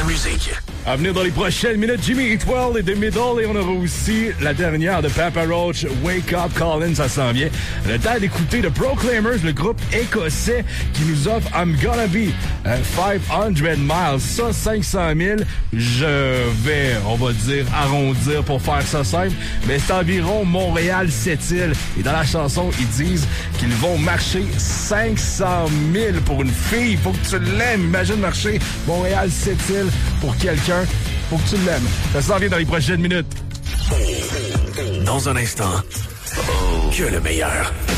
la musique. À venir dans les prochaines minutes, Jimmy Eat Well et The Middle, et on aura aussi la dernière de Papa Roach, Wake Up Colin, ça s'en vient. Le temps d'écouter The Proclaimers, le groupe écossais qui nous offre I'm Gonna Be 500 Miles, ça 500 000. Je vais, on va dire, arrondir pour faire ça simple, mais c'est environ Montréal-Sept-Îles. Et dans la chanson, ils disent qu'ils vont marcher 500 000 pour une fille. Faut que tu l'aimes. Imagine marcher Montréal-Sept-Îles pour quelqu'un. Faut que tu l'aimes. Ça s'en vient dans les prochaines minutes. Dans un instant, que le meilleur.